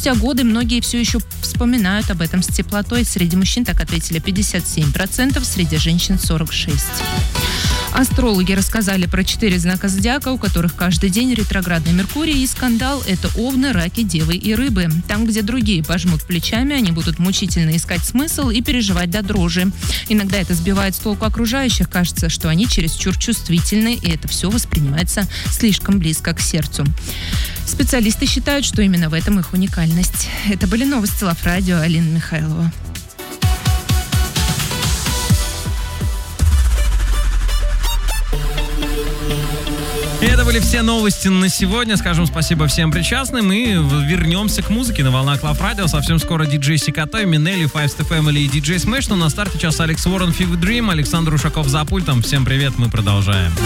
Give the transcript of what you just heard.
Спустя годы многие все еще вспоминают об этом с теплотой. Среди мужчин так ответили 57%, среди женщин 46%. Астрологи рассказали про 4 знака зодиака, у которых каждый день ретроградный Меркурий и скандал. Это Овны, Раки, Девы и Рыбы. Там, где другие пожмут плечами, они будут мучительно искать смысл и переживать до дрожи. Иногда это сбивает с толку окружающих. Кажется, что они чересчур чувствительны, и это все воспринимается слишком близко к сердцу. Специалисты считают, что именно в этом их уникальность. Это были новости Лав Радио. Алина Михайлова. И это были все новости на сегодня. Скажем спасибо всем причастным и вернемся к музыке на волнах Лав Радио. Совсем скоро диджей Сикато, Минелли, Five Step Family и диджей Smash. Но на старте час Алекс Уоррен, Fever Dream, Александр Ушаков за пультом. Всем привет, мы продолжаем.